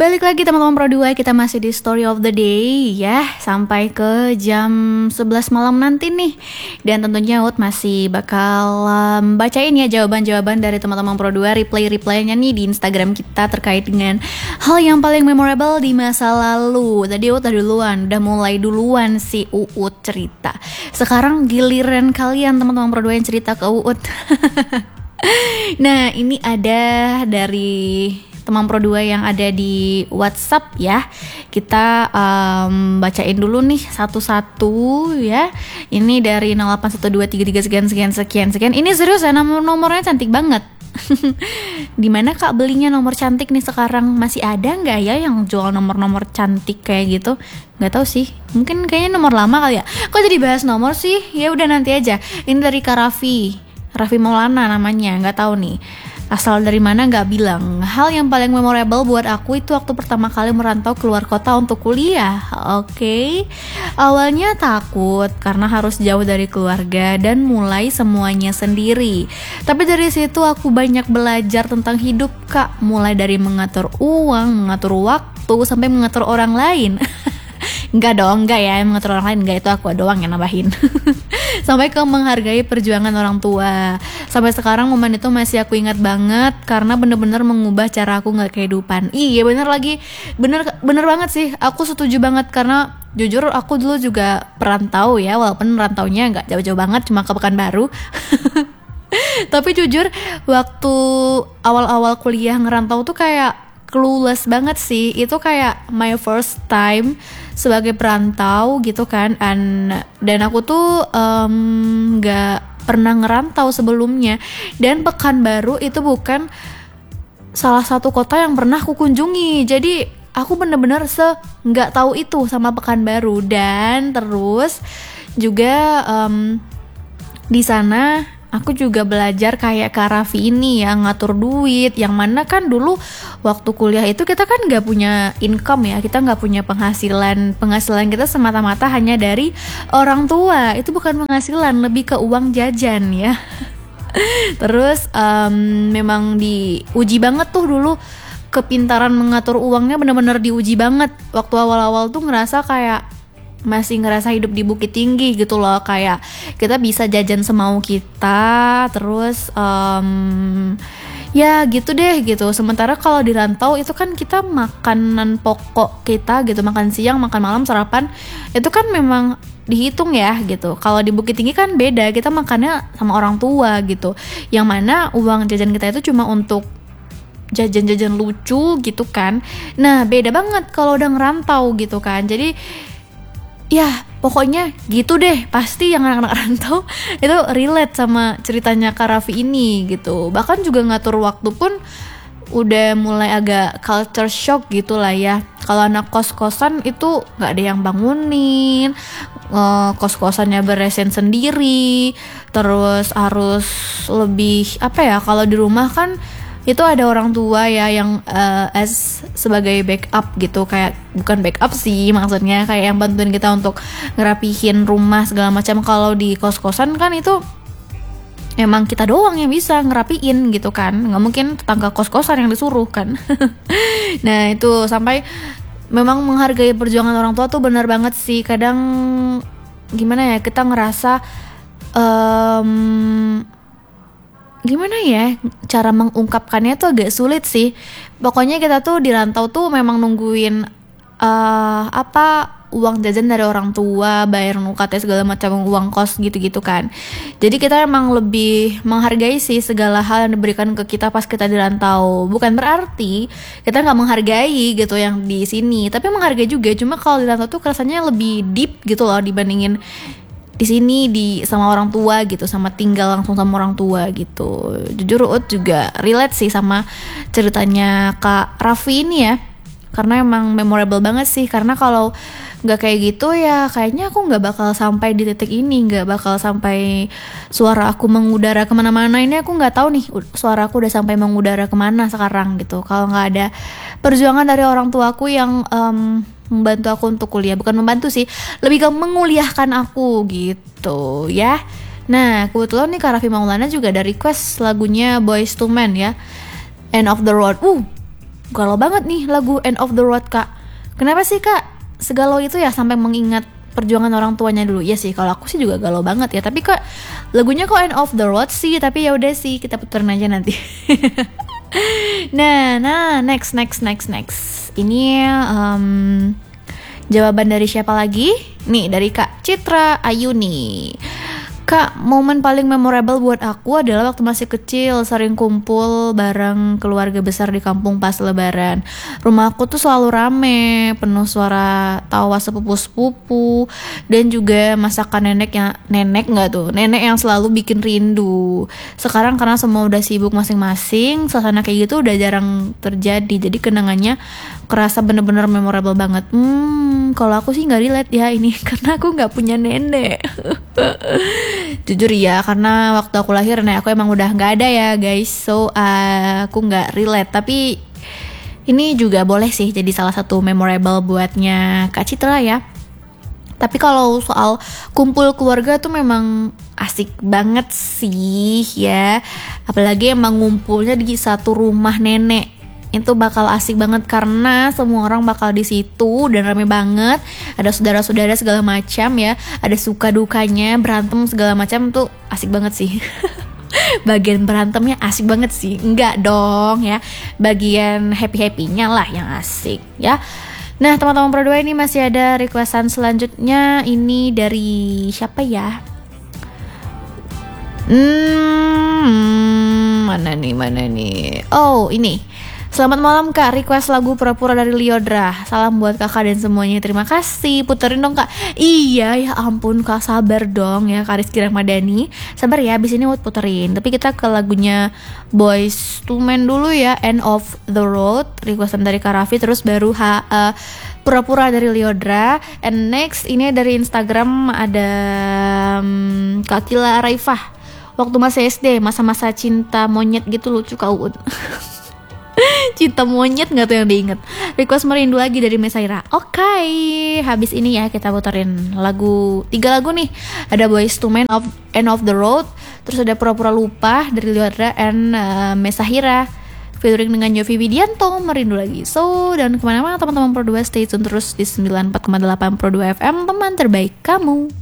Balik lagi teman-teman Pro 2, kita masih di story of the day ya, sampai ke jam 11 malam nanti nih. Dan tentunya Ut masih bakal bacain ya jawaban-jawaban dari teman-teman Pro 2, reply-reply-nya nih di Instagram kita terkait dengan hal yang paling memorable di masa lalu. Tadi Ut udah mulai duluan si Uut cerita. Sekarang giliran kalian teman-teman Pro 2 yang cerita ke Uut. Nah, ini ada dari teman Pro 2 yang ada di WhatsApp ya. Kita bacain dulu nih satu-satu ya. Ini dari 081233 sekian. Ini serius ya, nomornya cantik banget. Dimana Kak belinya nomor cantik nih sekarang? Masih ada nggak ya yang jual nomor-nomor cantik kayak gitu? Nggak tahu sih. Mungkin kayaknya nomor lama kali ya. Kok jadi bahas nomor sih? Ya udah nanti aja. Ini dari Kak Raffi Maulana namanya. Nggak tahu nih. Asal dari mana gak bilang. Hal yang paling memorable buat aku itu waktu pertama kali merantau keluar kota untuk kuliah. Oke. Awalnya takut karena harus jauh dari keluarga dan mulai semuanya sendiri. Tapi dari situ aku banyak belajar tentang hidup Kak. Mulai dari mengatur uang, mengatur waktu, sampai mengatur orang lain. Enggak ya, mengatur orang lain enggak, itu aku doang yang nambahin. Sampai ke menghargai perjuangan orang tua. Sampai sekarang momen itu masih aku ingat banget karena bener-bener mengubah cara aku ngeliat kehidupan. Iya bener banget sih. Aku setuju banget karena jujur aku dulu juga perantau ya, walaupun rantaunya nggak jauh-jauh banget, cuma ke Pekanbaru. Tapi jujur waktu awal-awal kuliah ngerantau tuh kayak clueless banget sih. Itu kayak my first time sebagai perantau gitu kan. Dan aku tuh gak pernah ngerantau sebelumnya. Dan Pekanbaru itu bukan salah satu kota yang pernah aku kunjungi. Jadi aku bener-bener gak tahu itu sama Pekanbaru. Dan terus juga di sana aku juga belajar kayak Kak Raffi ini yang ngatur duit, yang mana kan dulu waktu kuliah itu kita kan gak punya income ya, kita gak punya penghasilan kita semata-mata hanya dari orang tua. Itu bukan penghasilan, lebih ke uang jajan ya. Terus memang diuji banget tuh dulu, kepintaran mengatur uangnya benar-benar diuji banget. Waktu awal-awal tuh ngerasa kayak masih ngerasa hidup di Bukit Tinggi gitu loh, kayak kita bisa jajan semau kita, terus ya gitu deh gitu. Sementara kalau di rantau itu kan kita makanan pokok kita gitu, makan siang, makan malam, sarapan itu kan memang dihitung ya gitu. Kalau di Bukit Tinggi kan beda, kita makannya sama orang tua gitu, yang mana uang jajan kita itu cuma untuk jajan-jajan lucu gitu kan. Nah beda banget kalau udah ngerantau gitu kan. Jadi ya pokoknya gitu deh, pasti yang anak-anak rantau itu relate sama ceritanya Kak Raffi ini gitu. Bahkan juga ngatur waktu pun udah mulai agak culture shock gitu lah ya. Kalau anak kos-kosan itu gak ada yang bangunin, kos-kosannya beresin sendiri, terus harus lebih kalau di rumah kan itu ada orang tua ya yang sebagai backup gitu, kayak bukan backup sih maksudnya, kayak yang bantuin kita untuk ngerapihin rumah segala macam. Kalau di kos-kosan kan itu emang kita doang yang bisa ngerapiin gitu kan, nggak mungkin tetangga kos-kosan yang disuruh kan. Nah itu sampai memang menghargai perjuangan orang tua tuh benar banget sih. Kadang gimana ya, kita ngerasa gimana ya cara mengungkapkannya tuh agak sulit sih. Pokoknya kita tuh di rantau tuh memang nungguin uang jajan dari orang tua, bayar UKT segala macam, uang kos gitu-gitu kan. Jadi kita emang lebih menghargai sih segala hal yang diberikan ke kita pas kita di rantau. Bukan berarti kita nggak menghargai gitu yang di sini, tapi menghargai juga. Cuma kalau di rantau tuh rasanya lebih deep gitu loh dibandingin di sini sama orang tua gitu, sama tinggal langsung sama orang tua gitu. Jujur Ut juga relate sih sama ceritanya Kak Raffi ini ya, karena emang memorable banget sih. Karena kalau nggak kayak gitu ya kayaknya aku nggak bakal sampai di titik ini, nggak bakal sampai suara aku mengudara kemana-mana. Ini aku nggak tahu nih suara aku udah sampai mengudara kemana sekarang gitu, kalau nggak ada perjuangan dari orang tuaku yang membantu aku untuk kuliah. Bukan membantu sih, lebih ke menguliahkan aku gitu ya. Nah kebetulan nih Kak Raffi Maulana juga ada request lagunya Boyz II Men ya, End of the Road. galau banget nih lagu End of the Road kak. Kenapa sih kak segalau itu ya sampai mengingat perjuangan orang tuanya dulu? Ya sih kalau aku sih juga galau banget ya, tapi kak lagunya kok End of the Road sih. Tapi ya udah sih, kita puterin aja nanti. Nah, next. Ini jawaban dari siapa lagi? Nih dari Kak Citra Ayuni. Kak, momen paling memorable buat aku adalah waktu masih kecil sering kumpul bareng keluarga besar di kampung pas lebaran. Rumahku tuh selalu rame, penuh suara tawa sepupu-sepupu, dan juga masakan nenek yang selalu bikin rindu. Sekarang karena semua udah sibuk masing-masing, suasana kayak gitu udah jarang terjadi. Jadi kenangannya kerasa bener-bener memorable banget. Kalau aku sih nggak relate ya ini karena aku nggak punya nenek. Jujur ya, karena waktu aku lahir nenek aku emang udah nggak ada ya guys, so aku nggak relate. Tapi ini juga boleh sih jadi salah satu memorable buatnya Kak Citra ya. Tapi kalau soal kumpul keluarga tuh memang asik banget sih ya, apalagi emang ngumpulnya di satu rumah nenek. Itu bakal asik banget karena semua orang bakal di situ dan rame banget. Ada saudara-saudara segala macam ya, ada suka dukanya, berantem segala macam, tuh asik banget sih. Bagian berantemnya asik banget sih, enggak dong ya, bagian happy-happynya lah yang asik ya. Nah teman-teman Pro 2, ini masih ada requestan selanjutnya. Ini dari siapa ya? Mana nih? Oh ini. Selamat malam kak, request lagu Pura-Pura dari Lyodra. Salam buat kakak dan semuanya, terima kasih. Puterin dong kak. Iya ya ampun kak, sabar dong ya Kak Rizky Rahmadani. Sabar ya, abis ini mau puterin. Tapi kita ke lagunya Boyz II Men dulu ya, End of the Road, requestan dari Kak Raffi. Terus baru Pura-Pura dari Lyodra. And next ini dari Instagram ada Kak Kila Raifah. Waktu masih SD, masa-masa cinta monyet gitu, lucu Kak Uun. Cinta monyet gak tuh yang diinget. Request Merindu lagi dari Mesaira. Oke, habis ini ya kita puterin 3 lagu nih. Ada Boyz II Men End of the Road, terus ada Pura-Pura Lupa dari Lyodra, and Mesahira featuring dengan Yovie Widianto, Merindu lagi. So, dan kemana-mana teman-teman Pro 2, stay tune terus di 94,8 Pro 2 FM, teman terbaik kamu.